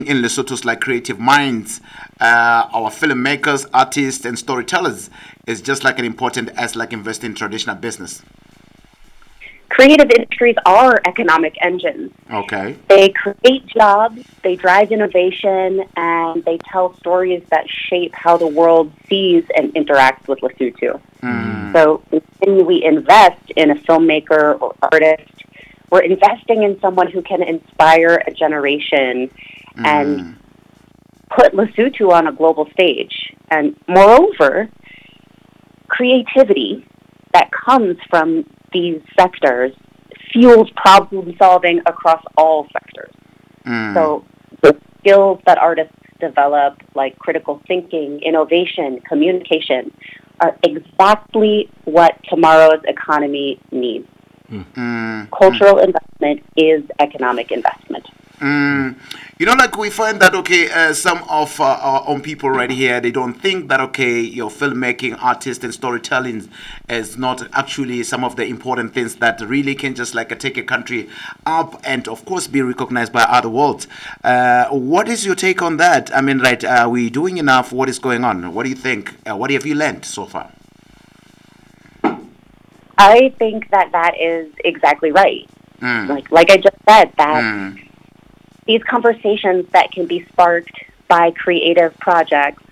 in Lesotho's like creative minds, our filmmakers, artists, and storytellers is just like an important as like investing in traditional business. Creative industries are economic engines. Okay. They create jobs, they drive innovation, and they tell stories that shape how the world sees and interacts with Lesotho. So when we invest in a filmmaker or artist, we're investing in someone who can inspire a generation and put Lesotho on a global stage. And moreover, creativity that comes from these sectors fuels problem solving across all sectors. So the skills that artists develop, like critical thinking, innovation, communication, are exactly what tomorrow's economy needs. Cultural investment is economic investment. Like we find that okay, some of our own people right here, they don't think that okay, your filmmaking, artist, and storytelling is not actually some of the important things that really can just like take a country up and of course be recognized by other worlds. What is your take on that? I mean, right? Are we doing enough? What is going on? What do you think? What have you learned so far? I think that is exactly right. Like I just said, that these conversations that can be sparked by creative projects,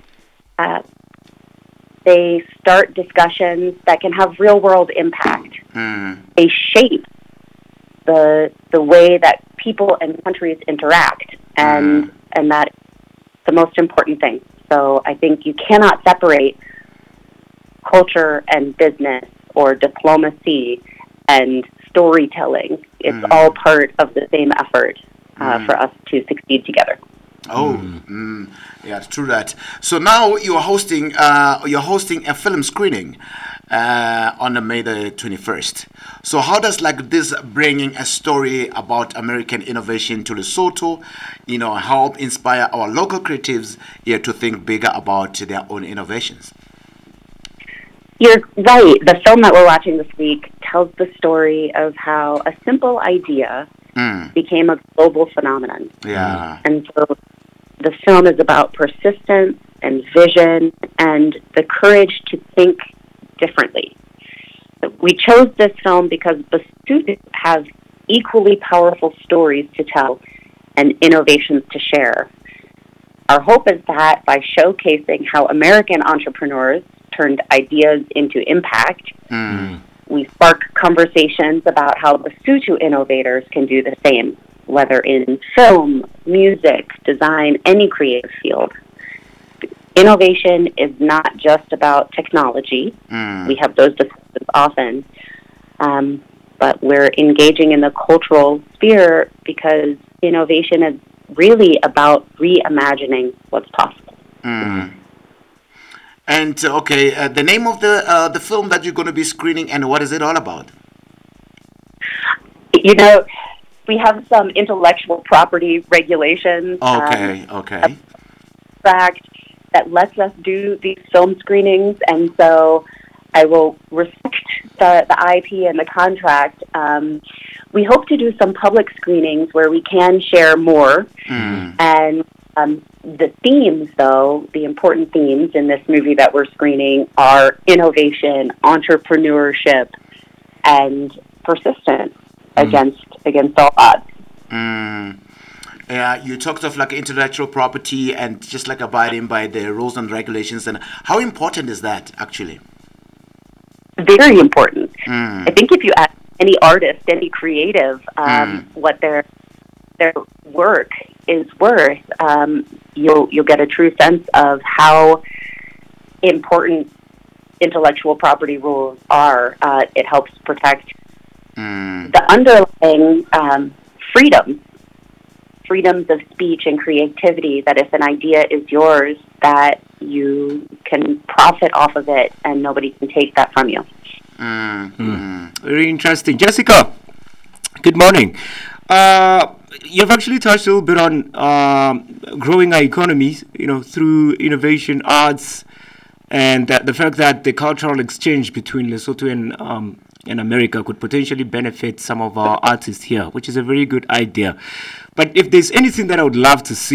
they start discussions that can have real world impact. They shape the way that people and countries interact, and that's the most important thing. So I think you cannot separate culture and business or diplomacy and storytelling. It's all part of the same effort for us to succeed together. Yeah, it's true that. So now you're hosting a film screening on May the 21st. So how does like this bringing a story about American innovation to Lesotho, help inspire our local creatives here to think bigger about their own innovations? You're right. The film that we're watching this week tells the story of how a simple idea became a global phenomenon. Yeah. And so the film is about persistence and vision and the courage to think differently. We chose this film because Lesotho has equally powerful stories to tell and innovations to share. Our hope is that by showcasing how American entrepreneurs turned ideas into impact, we spark conversations about how Lesotho innovators can do the same, whether in film, music, design, any creative field. Innovation is not just about technology. We have those discussions often, but we're engaging in the cultural sphere because innovation is really about reimagining what's possible. And the name of the film that you're going to be screening, and what is it all about? We have some intellectual property regulations. Okay. Fact that lets us do these film screenings, and so I will respect the IP and the contract. We hope to do some public screenings where we can share more, and the themes, though, the important themes in this movie that we're screening are innovation, entrepreneurship, and persistence against all odds. Yeah, you talked of like intellectual property and just like abiding by the rules and regulations. And how important is that actually? Very important. I think if you ask any artist, any creative, what their work is worth, you'll get a true sense of how important intellectual property rules are. It helps protect the underlying freedoms of speech and creativity, that if an idea is yours, that you can profit off of it and nobody can take that from you. Very interesting. Jessica, good morning. You've actually touched a little bit on growing our economies, through innovation, arts, and the fact that the cultural exchange between Lesotho and in America could potentially benefit some of our artists here, which is a very good idea. But if there's anything that I would love to see